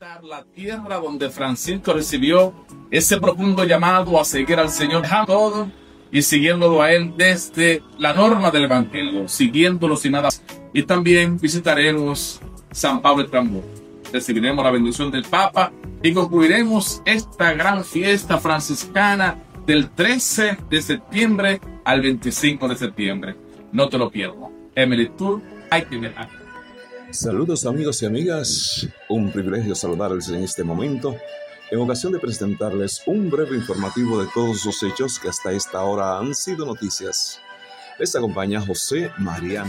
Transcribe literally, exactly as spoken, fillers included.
La tierra donde Francisco recibió ese profundo llamado a seguir al Señor todo y siguiéndolo a Él desde la norma del Evangelio, siguiéndolo sin nada. Y también visitaremos San Pablo Estambul. Recibiremos la bendición del Papa y concluiremos esta gran fiesta franciscana del trece de septiembre al veinticinco de septiembre. No te lo pierdas. Emily Tour, hay que viajar. Saludos amigos y amigas, un privilegio saludarles en este momento, en ocasión de presentarles un breve informativo de todos los hechos que hasta esta hora han sido noticias. Les acompaña José Mariano